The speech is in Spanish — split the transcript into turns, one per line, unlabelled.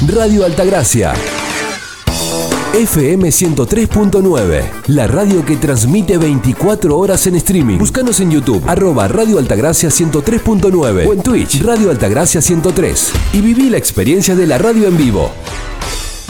Radio Altagracia. FM 103.9, la radio que transmite 24 horas en streaming. Búscanos en YouTube, @Radio Altagracia 103.9 o en Twitch, Radio Altagracia 103 y viví la experiencia de la radio en vivo.